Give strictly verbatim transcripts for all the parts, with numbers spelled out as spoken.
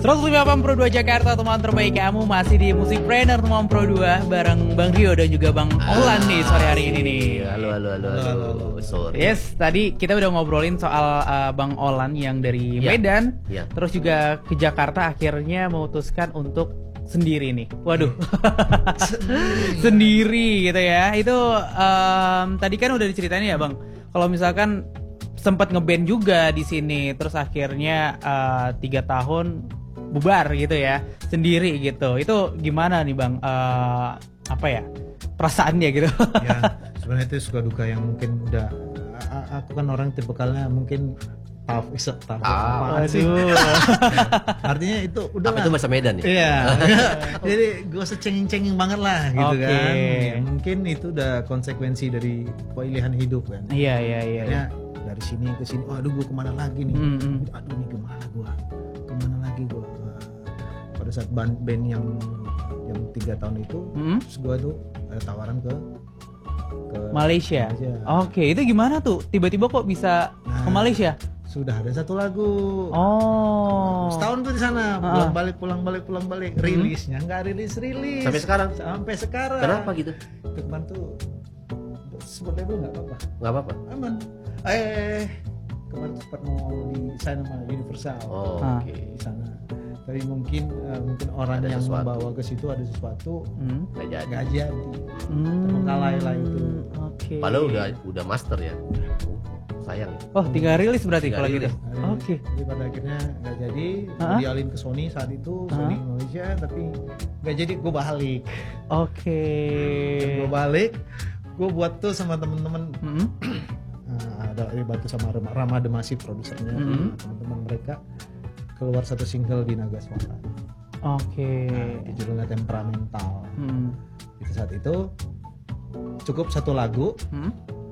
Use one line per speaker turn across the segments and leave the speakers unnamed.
seratus lima delapan Pro dua Jakarta, teman terbaik kamu masih di Musikpreneur teman Pro dua bareng Bang Rio dan juga Bang Olan nih sore hari ini nih.
Halo halo halo halo. halo, halo. Sorry.
Yes, tadi kita udah ngobrolin soal uh, Bang Olan yang dari ya. Medan, ya. Terus juga ke Jakarta akhirnya memutuskan untuk sendiri nih. Waduh. Sendiri, sendiri gitu ya. Itu um, tadi kan udah diceritain ya, Bang. Kalau misalkan sempat ngeband juga di sini, terus akhirnya uh, tiga tahun bubar gitu ya, sendiri gitu. Itu gimana nih Bang? Uh, apa ya perasaannya gitu?
Ya sebenarnya itu suka duka yang mungkin udah. Aku kan orang tipikalnya mungkin tough is tough.
Ah,
sih. Artinya itu udah.
Apa itu bahasa Medan ya?
Iya. Jadi gue secenging-cenging banget lah gitu okay. kan. Ya, mungkin itu udah konsekuensi dari pilihan hidup kan.
Iya iya iya.
Akhirnya dari sini ke sini. Oh, aduh gue kemana lagi nih? Mm-hmm. Aduh nih kemana gue? Kemana lagi gue? Nah, pada saat band, band yang yang tiga tahun itu, mm-hmm. terus gue tuh ada tawaran ke ke
Malaysia. Malaysia. Oke, itu gimana tuh? Tiba-tiba kok bisa nah, ke Malaysia?
Sudah ada satu lagu.
Oh.
Setahun tuh di sana, uh-huh. pulang balik, pulang balik, pulang balik. Rilisnya nggak rilis, rilis.
Sampai sekarang.
Sampai sekarang.
Kenapa gitu?
Teman tuh sebut label nggak apa-apa.
Nggak apa-apa.
Aman. Eh, kemarin sempat mau di sign sama Universal.
Oh, oke. Okay.
Di sana. Tapi mungkin uh, mungkin orang ada yang sesuatu. Membawa ke situ ada sesuatu
hmm.
nggak jadi. Nggak jadi. Hmm. Terbengkalai lah itu.
Oke. Okay.
Padahal udah udah master ya. Sayang.
Oh, tinggal rilis berarti kalau gitu.
Oke. Okay. Jadi pada akhirnya nggak jadi.
Uh-huh.
Dialin ke Sony saat itu, Sony uh-huh. Indonesia, tapi nggak jadi. Gue balik.
Oke. Okay.
Gue balik. Gue buat tuh sama temen-temen.
Mm-hmm.
Nah, ada dibantu sama Rama Demasi produsernya,
mm-hmm.
teman-teman mereka keluar satu single di Naga Suara.
Oke. Okay.
Nah, judulnya Temperamental.
Mm.
Itu saat itu cukup satu lagu. Mm.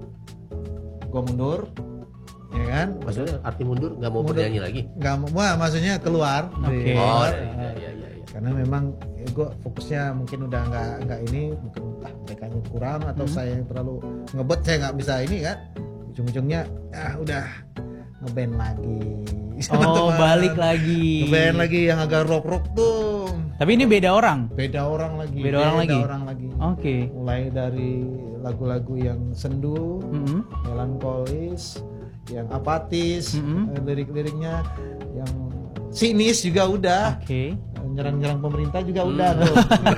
Gue mundur, ya kan?
Maksudnya arti mundur nggak mau mundur, bernyanyi lagi?
Nggak mau, wah maksudnya keluar.
Oke. Okay.
Oh iya iya iya.
Karena memang ya, gue fokusnya mungkin udah nggak nggak ini, mungkin entah mereka kurang atau mm. saya yang terlalu ngebet, saya nggak bisa ini kan. Ujung-ujungnya ah udah ngeband lagi.
Oh, balik lagi.
Ngeband lagi yang agak rock-rock tuh.
Tapi ini beda orang.
Beda orang lagi.
Beda orang
beda
lagi.
Orang lagi.
Oke. Okay.
Mulai dari lagu-lagu yang sendu, mm-hmm. melankolis, yang apatis, mm-hmm. lirik-liriknya yang sinis juga udah.
Oke. Okay.
Nyerang-nyerang pemerintah juga hmm. udah tuh.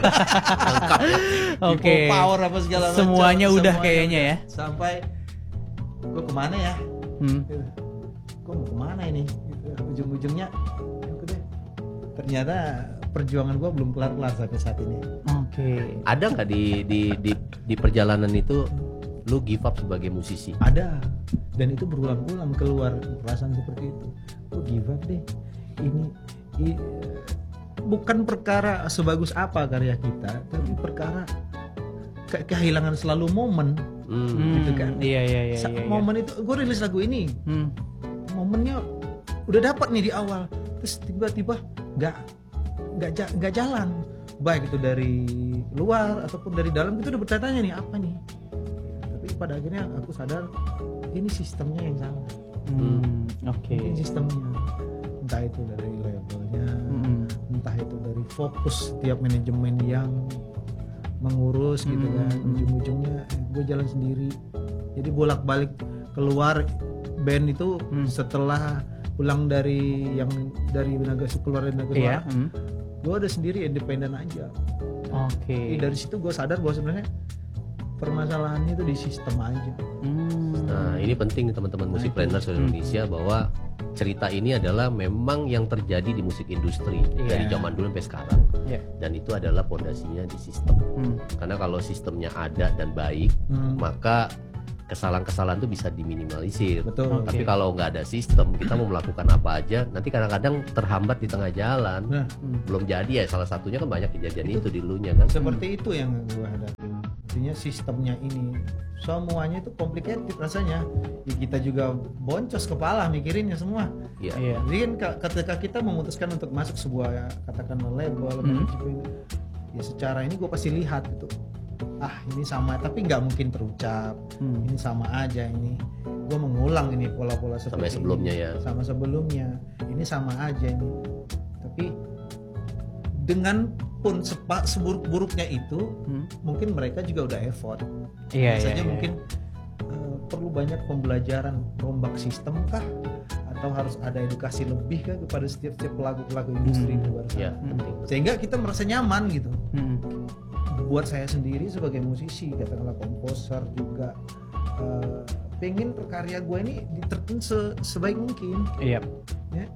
Oke. Okay.
Power apa segala macam.
Semuanya udah semuanya kayaknya ya.
Sampai gue kemana ya?
Hmm.
Gue mau kemana ini? Gitu. Ujung-ujungnya, deh. Ternyata perjuangan gue belum kelar-kelar sampai saat ini.
Oke. Okay.
Ada nggak di, di di di perjalanan itu lu give up sebagai musisi?
Ada. Dan itu berulang-ulang keluar perasaan seperti itu. Gue give up deh. Ini, ini bukan perkara sebagus apa karya kita, tapi perkara ke- kehilangan selalu momen.
Hmm.
Gitu kan?
Iya iya iya.
Sa-
iya
momen
iya.
itu, gue rilis lagu ini, hmm. momennya udah dapat nih di awal, terus tiba-tiba nggak nggak ja- nggak jalan, baik itu dari luar ataupun dari dalam, itu udah bertanya nih apa nih. Tapi pada akhirnya aku sadar ini sistemnya yang salah.
Hmm. Oke. Okay.
Mungkin sistemnya, entah itu dari labelnya, hmm. entah itu dari fokus tiap manajemen yang mengurus gitu kan.
Hmm.
Ujung-ujungnya eh, gue jalan sendiri, jadi bolak-balik keluar band itu hmm. setelah pulang dari yang dari Naga keluar dari Naga Suara,
yeah. hmm.
gue udah sendiri independen aja.
Oke. Okay.
Dari situ gue sadar bahwa sebenarnya permasalahannya itu di sistem aja.
Hmm.
Nah ini penting teman-teman Musikpreneur seluruh Indonesia, bahwa cerita ini adalah memang yang terjadi di musik industri yeah. dari zaman dulu sampai sekarang, yeah. dan itu adalah pondasinya di sistem. Hmm. Karena kalau sistemnya ada dan baik, hmm. maka kesalahan-kesalahan itu bisa diminimalisir.
Betul.
Tapi
Okay.
kalau nggak ada sistem, kita mau melakukan apa aja, nanti kadang-kadang terhambat di tengah jalan. Nah, hmm. belum jadi ya. Salah satunya kan banyak kejadian itu, itu di dulunya kan.
Seperti hmm. itu yang gue hadapin. Artinya sistemnya ini semuanya itu complicated rasanya. Ya, kita juga boncos kepala mikirinnya semua.
Iya.
Yeah.
Jadi kan ketika kita memutuskan untuk masuk sebuah katakanlah label,
hmm.
manajemen, ya secara ini gue pasti lihat gitu. Ah ini sama, tapi nggak mungkin terucap. Hmm. Ini sama aja ini. Gue mengulang ini pola-pola seperti
sama sebelumnya
ini.
ya.
Sama sebelumnya. Ini sama aja ini. tapi dengan pun sepak seburuk-buruknya itu hmm. mungkin mereka juga udah effort.
Iya,
Misalnya
iya, iya.
mungkin uh, perlu banyak pembelajaran rombak sistem kah, atau harus ada edukasi lebih kah kepada setiap-setiap pelaku-pelaku industri
hmm.
di luar sana.
Ya, penting.
Sehingga kita merasa nyaman gitu.
Hmm.
Buat saya sendiri sebagai musisi, katakanlah komposer juga, uh, pengen karya gue ini diterapkan se- sebaik mungkin.
Iya.
Ya.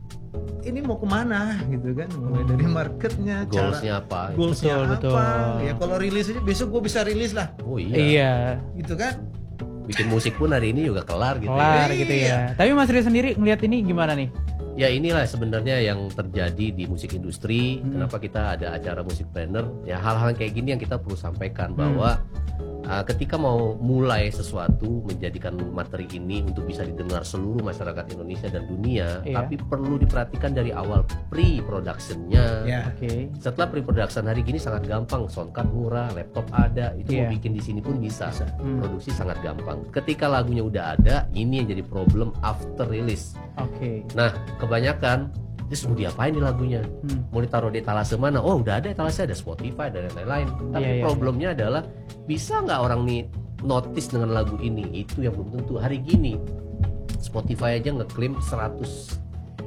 Ini mau kemana gitu kan, mulai dari marketnya,
goalsnya apa,
goalsnya
betul,
apa,
betul.
ya kalau rilis aja besok gue bisa rilis lah.
Oh iya.
Iya.
Gitu kan.
Bikin musik pun hari ini juga kelar gitu.
Kelar
ya.
gitu ya. Tapi Mas Rio sendiri ngeliat ini gimana nih?
Ya inilah sebenarnya yang terjadi di musik industri. Hmm. Kenapa kita ada acara Musikpreneur? Ya hal-hal kayak gini yang kita perlu sampaikan bahwa hmm. uh, ketika mau mulai sesuatu menjadikan materi ini untuk bisa didengar seluruh masyarakat Indonesia dan dunia, yeah. tapi perlu diperhatikan dari awal pre-productionnya.
Yeah.
Oke. Okay.
Setelah pre-production hari gini sangat gampang, soundcard murah, laptop ada, itu yeah. mau bikin di sini pun bisa. bisa. Hmm. Produksi sangat gampang. Ketika lagunya udah ada, ini yang jadi problem after release.
Oke. Okay.
Nah, kebanyakan terus mau diapain di lagunya, hmm. mau ditaruh di etalase mana? Oh udah ada etalase, ada Spotify dan lain-lain. Tapi yeah, yeah, problemnya yeah. adalah bisa nggak orang nih notice dengan lagu ini? Itu yang belum tentu. Hari gini Spotify aja ngeklaim seratus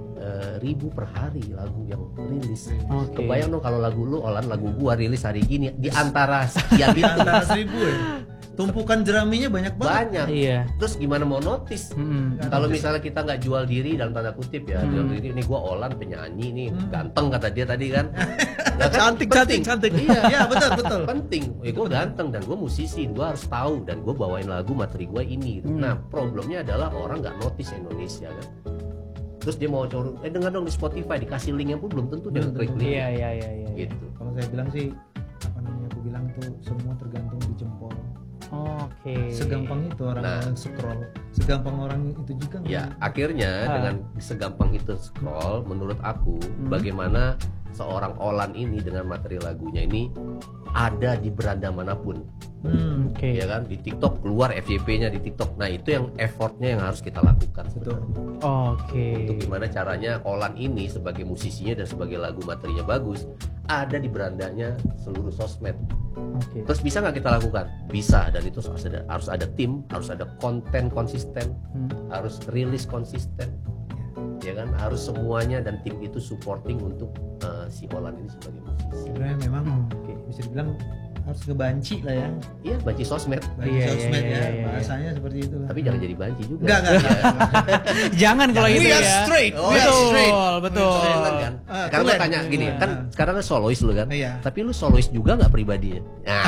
ribu per hari lagu yang rilis. Okay. Kebayang dong kalau lagu lu Olan, lagu gua rilis hari gini di antara sekian itu
antara seribu ya. Tumpukan jeraminya banyak banget.
Banyak.
Iya.
Terus gimana mau notice? Hmm. Kalau misalnya kita nggak jual diri dalam tanda kutip ya, hmm. jual diri ini gue Olan penyanyi nih, hmm. ganteng kata dia tadi kan.
cantik, cantik, cantik. Iya, ya, betul, betul.
Penting. Eh, gue ganteng dan gue musisi, gue harus tahu dan gue bawain lagu materi gue ini. Hmm. Nah, problemnya adalah orang nggak notice Indonesia kan. Terus dia mau curi, eh dengar dong di Spotify, dikasih linknya pun belum tentu dia klik link.
Iya, iya, iya, iya.
Gitu.
Kalau saya bilang sih, apa namanya? Aku bilang tuh semua tergantung di jempol.
Oh, oke. Okay.
Segampang itu orang nah, yang scroll, segampang orang itu juga.
Ya, akhirnya ah. dengan segampang itu scroll, menurut aku hmm. bagaimana seorang Olan ini dengan materi lagunya ini ada di beranda manapun.
Hmm, oke. Okay.
Ya kan, di TikTok keluar F Y P-nya di TikTok. Nah, itu yang effortnya yang harus kita lakukan.
Betul.
Oh, oke. Okay.
Untuk gimana caranya Olan ini sebagai musisinya dan sebagai lagu materinya bagus ada di berandanya seluruh sosmed.
Okay.
Terus bisa nggak kita lakukan? Bisa, dan itu harus ada, harus ada tim, harus ada konten konsisten, hmm. harus rilis konsisten, ya kan? Harus semuanya dan tim itu supporting untuk uh, si Olan ini sebagai musisi.
Sebenarnya memang hmm. okay. bisa dibilang harus ngebanci lah ya.
Iya, banci sosmed.
Banci
iya,
sosmed
iya,
ya,
iya,
bahasanya iya. seperti itu lah.
Tapi jangan jadi banci juga.
Enggak, enggak.
Jangan kalau gitu ya.
We are straight.
Oh, betul, straight. betul.
Betul. Kan? Uh, sekarang gue tanya gini, uh, kan uh. sekarang kan solois lu kan.
Iya.
Tapi lu solois juga enggak pribadinya? Nah.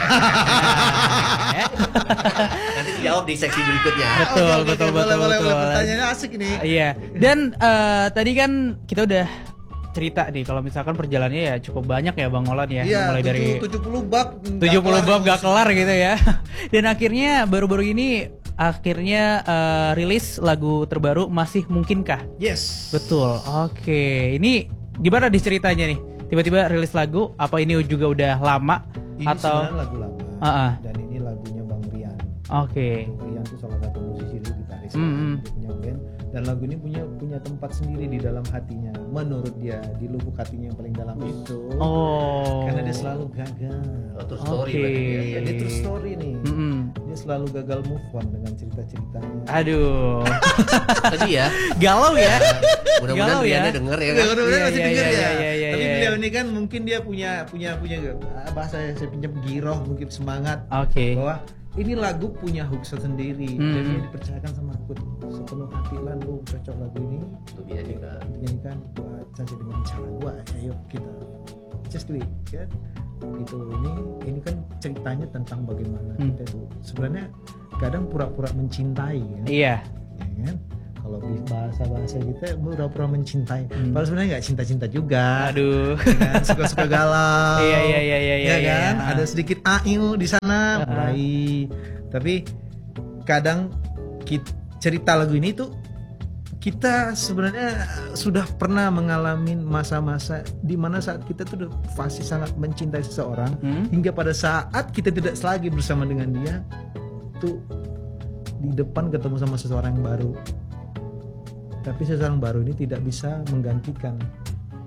Nanti dijawab di seksi berikutnya.
Betul,
okay, okay,
betul,
okay,
betul,
boleh,
betul.
Boleh, pertanyaannya asik ini.
Uh, iya. Dan uh, tadi kan kita udah cerita nih kalau misalkan perjalanannya ya cukup banyak ya Bang Olan ya,
ya
mulai
tujuh,
dari
tujuh puluh bab
tujuh puluh bab gak kelar gitu ya. Dan akhirnya baru-baru ini akhirnya uh, rilis lagu terbaru Masih Mungkinkah?
Yes.
Betul. Oke. Okay. Ini gimana di ceritanya nih? Tiba-tiba rilis lagu, apa ini juga udah lama
ini
atau
sebenarnya lagu lama
uh-uh.
dan ini lagunya Bang Rian.
Oke. Okay.
Bang Rian itu salah satu musisi dulu gitaris,
mm-hmm.
dia punya band dan lagu ini punya punya tempat sendiri di dalam hatinya. Menurut dia di lubuk hatinya yang paling dalam itu.
Oh.
Karena dia selalu gagal.
Oh, true story
okay.
ya.
Ya, dia true story nih.
Mm-hmm.
Dia selalu gagal move on dengan cerita-ceritanya.
Aduh.
Tadi ya.
Galau ya.
Mudah-mudahan Riannya ya. denger ya kan.
Mudah-mudahan masih
ya,
denger
ya,
ya.
ya, ya, ya.
Tapi
ya,
beliau
ya.
ini kan mungkin dia punya punya punya bahasa yang saya pinjam giroh, mungkin semangat.
Oke. Okay.
Bahwa ini lagu punya hook sendiri
hmm.
dan dia dipercayakan sama aku sepenuh hati lah, lu cocok lagu ini
untuk dinyanyikan
dinyanyikan buat saja dengan cara gua, ayo kita just do it kan itu. Ini ini kan ceritanya tentang bagaimana hmm. kita tuh sebenarnya kadang pura-pura mencintai kan?
Iya
ya kan, kalau di bahasa-bahasa kita pura-pura mencintai hmm. padahal sebenarnya nggak cinta-cinta juga.
Aduh
ya kan? Suka-suka galau.
Iya iya iya iya
ya
iya
kan
iya.
Ada sedikit ayu di sana
uh-huh.
mulai. Tapi kadang kita, cerita lagu ini tuh kita sebenarnya sudah pernah mengalami masa-masa di mana saat kita tuh pasti sangat mencintai seseorang hmm? hingga pada saat kita tidak lagi bersama dengan dia tuh di depan ketemu sama seseorang yang baru. Tapi seseorang baru ini tidak bisa menggantikan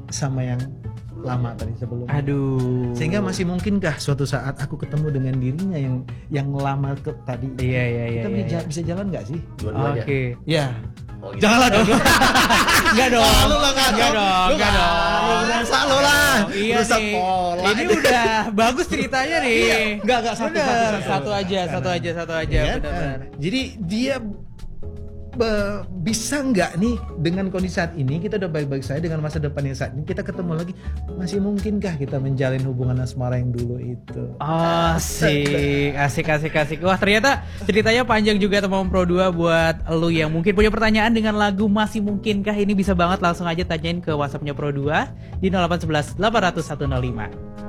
sama yang lama tadi sebelumnya.
Aduh.
Sehingga masih mungkinkah suatu saat aku ketemu dengan dirinya yang yang lama ke tadi?
Iya iya iya.
Kita
iya,
bisa,
iya.
bisa jalan nggak sih?
Oke. Okay.
Ya.
Oh, gitu.
Janganlah dong.
Enggak dong.
Lu enggak
Enggak dong. Enggak dong.
Rusak lo lah.
Iya
Rusak
nih.
pola.
Ini udah bagus ceritanya nih.
Enggak enggak satu,
Bener.
satu, satu,
satu aja, satu aja, satu aja.
Ya,
Benar-benar.
jadi dia be, bisa nggak nih dengan kondisi saat ini kita udah baik-baik saja dengan masa depan yang saat ini kita ketemu lagi, masih mungkinkah kita menjalin hubungan asmara yang dulu itu?
Asik, asik, asik, asik. Wah ternyata ceritanya panjang juga teman Pro dua. Buat lu yang mungkin punya pertanyaan dengan lagu Masih Mungkinkah, ini bisa banget langsung aja tanyain ke WhatsAppnya Pro dua di nol delapan satu satu delapan nol nol satu nol lima.